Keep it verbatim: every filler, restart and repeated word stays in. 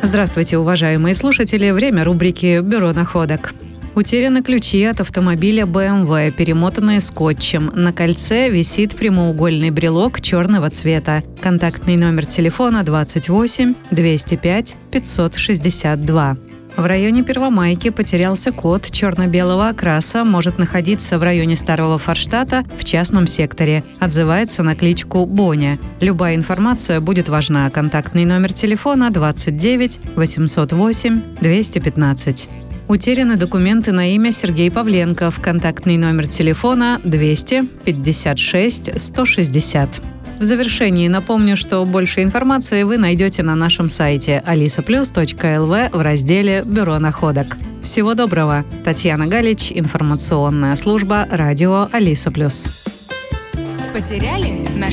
Здравствуйте, уважаемые слушатели. Время рубрики «Бюро находок». Утеряны ключи от автомобиля бэ эм вэ, перемотанные скотчем. На кольце висит прямоугольный брелок черного цвета. Контактный номер телефона двадцать восемь двести пять пятьсот шестьдесят два. В районе Первомайки потерялся кот черно-белого окраса, может находиться в районе Старого Форштата в частном секторе. Отзывается на кличку Боня. Любая информация будет важна. Контактный номер телефона двадцать девять восемьсот восемь двести пятнадцать. Утеряны документы на имя Сергей Павленков. Контактный номер телефона двести пятьдесят шесть сто шестьдесят. В завершении напомню, что больше информации вы найдете на нашем сайте алиса плюс точка эл ви в разделе «Бюро находок». Всего доброго! Татьяна Галич, информационная служба радио Алиса плюс. Потеряли?